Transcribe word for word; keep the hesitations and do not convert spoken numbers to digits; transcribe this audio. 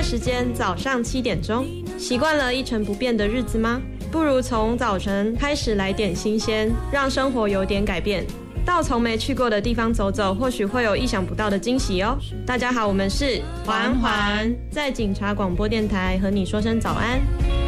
时间早上七点钟，习惯了一成不变的日子吗？不如从早晨开始来点新鲜，让生活有点改变。到从没去过的地方走走，或许会有意想不到的惊喜哦。大家好，我们是环环，在警察广播电台和你说声早安。